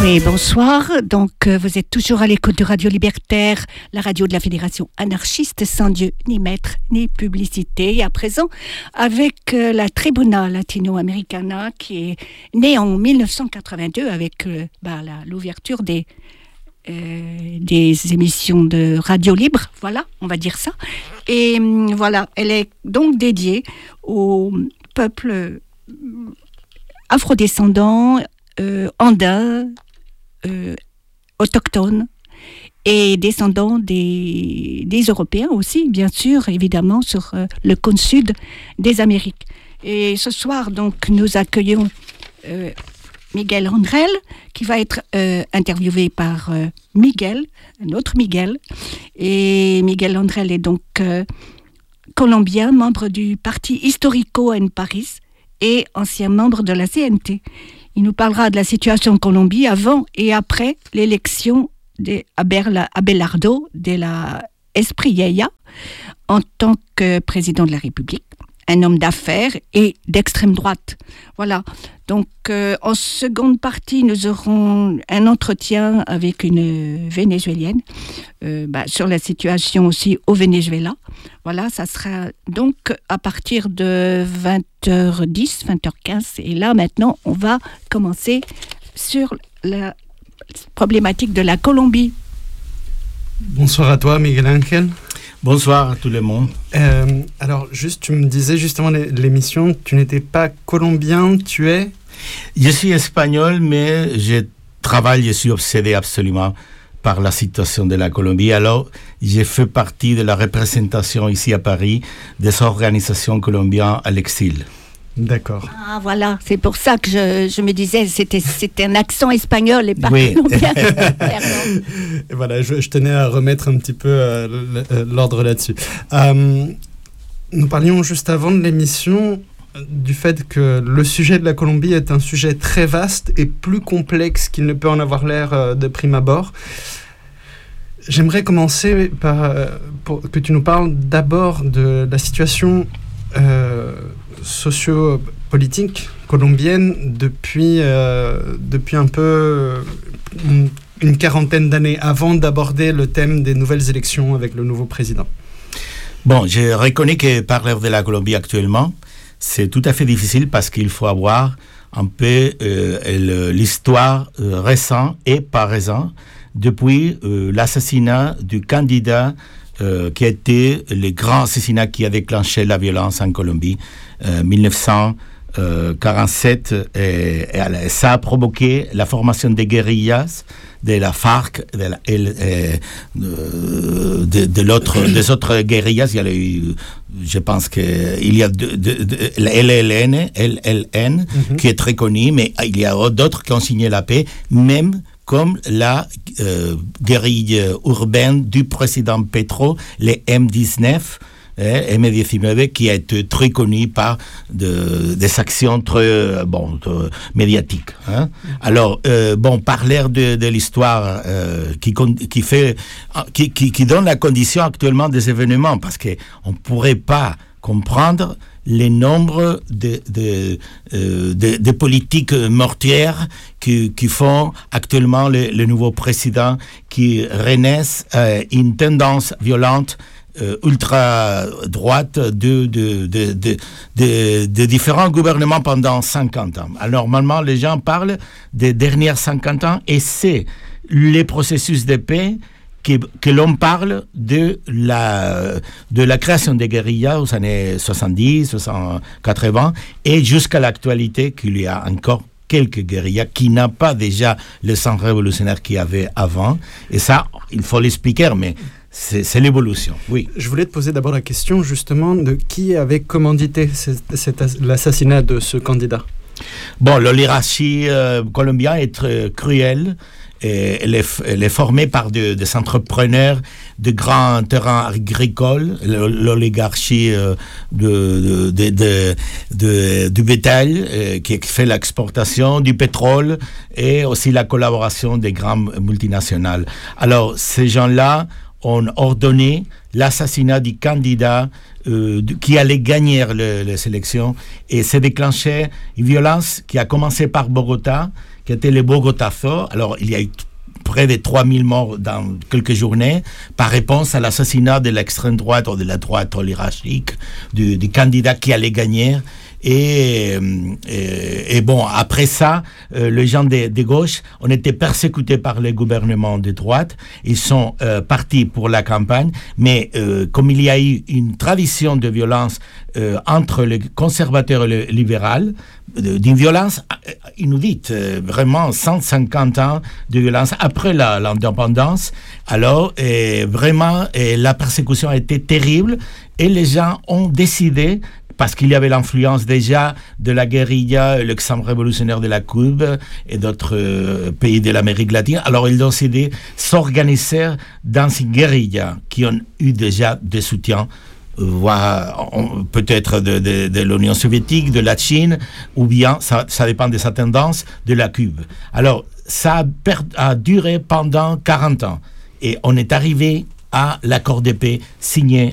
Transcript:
Oui, bonsoir. Donc, vous êtes toujours à l'écoute de Radio Libertaire, la radio de la Fédération anarchiste, sans Dieu, ni maître, ni publicité. Et à présent, avec la Tribuna Latino-Americana, qui est née en 1982 avec l'ouverture des émissions de radio libre, voilà, on va dire ça. Et voilà, elle est donc dédiée au peuple afrodescendant, andins, autochtones et descendants des Européens aussi, bien sûr, évidemment, sur le cône sud des Amériques. Et ce soir, donc, nous accueillons Miguel Andrel, qui va être interviewé par Miguel, un autre Miguel. Et Miguel Andrel est donc colombien, membre du parti Histórico en Paris et ancien membre de la CNT. Il nous parlera de la situation en Colombie avant et après l'élection d'Abelardo de la Espriella en tant que président de la République, un homme d'affaires et d'extrême droite. Voilà. Donc, en seconde partie, nous aurons un entretien avec une Vénézuélienne sur la situation aussi au Venezuela. Voilà, ça sera donc à partir de 20h10, 20h15. Et là, maintenant, on va commencer sur la problématique de la Colombie. Bonsoir à toi, Miguel Ángel. Bonsoir à tout le monde. Alors, tu me disais justement l'émission, tu n'étais pas colombien, tu es ? Je suis espagnol, mais je suis obsédé absolument par la situation de la Colombie. Alors, j'ai fait partie de la représentation ici à Paris des organisations colombiennes à l'exil. D'accord. Ah voilà, c'est pour ça que je me disais c'était un accent espagnol et pas colombien. Et voilà, je tenais à remettre un petit peu l'ordre là-dessus. Nous parlions juste avant de l'émission du fait que le sujet de la Colombie est un sujet très vaste et plus complexe qu'il ne peut en avoir l'air de prime abord. J'aimerais commencer pour que tu nous parles d'abord de la situation socio-politique colombienne depuis un peu une quarantaine d'années avant d'aborder le thème des nouvelles élections avec le nouveau président. Bon, je reconnais que parler de la Colombie actuellement, c'est tout à fait difficile parce qu'il faut avoir un peu l'histoire récente et pas récente depuis l'assassinat du candidat qui a été le grand assassinat qui a déclenché la violence en Colombie 1947 et ça a provoqué la formation des guérillas de la FARC des autres guérillas. Il y a je pense qu'il y a la LLN qui est très connue, mais il y a d'autres qui ont signé la paix, même comme la guérille urbaine du président Petro, les M19, M19, qui a été très connu par des actions très médiatiques. Hein. Alors, parler de l'histoire qui donne la condition actuellement des événements, parce qu'on ne pourrait pas comprendre les nombres de politiques meurtrières qui font actuellement le nouveau président, qui renaissent une tendance violente ultra-droite de différents gouvernements pendant 50 ans. Alors, normalement, les gens parlent des dernières 50 ans et c'est les processus de paix que l'on parle de la création des guérillas aux années 70, 80 et jusqu'à l'actualité qu'il y a encore quelques guérillas qui n'ont pas déjà le sang révolutionnaire qu'il y avait avant. Et ça, il faut l'expliquer, mais c'est l'évolution, oui. Je voulais te poser d'abord la question justement de qui avait commandité l'assassinat de ce candidat. Bon, l'oligarchie colombienne est très cruelle. Et elle est formée par des entrepreneurs de grands terrains agricoles, l'oligarchie du bétail qui fait l'exportation du pétrole et aussi la collaboration des grandes multinationales. Alors, ces gens-là ont ordonné l'assassinat du candidat qui allait gagner les élections et s'est déclenché une violence qui a commencé par Bogota, qui était le Bogotazo. Alors, il y a eu près de 3000 morts dans quelques journées, par réponse à l'assassinat de l'extrême droite ou de la droite oligarchique, du candidat qui allait gagner. Et bon, après ça, les gens de gauche ont été persécutés par les gouvernements de droite. Ils sont partis pour la campagne, mais comme il y a eu une tradition de violence entre les conservateurs et les libéraux, d'une violence inédite, vraiment 150 ans de violence après l'indépendance. Alors, vraiment, la persécution a été terrible et les gens ont décidé, parce qu'il y avait l'influence déjà de la guérilla, l'extrême révolutionnaire de la Cuba et d'autres pays de l'Amérique latine. Alors, ils ont décidé de s'organiser dans une guérilla qui ont eu déjà des soutiens, voire peut-être de l'Union soviétique, de la Chine, ou bien, ça dépend de sa tendance, de la Cuba. Alors, ça a duré pendant 40 ans. Et on est arrivé à l'accord de paix signé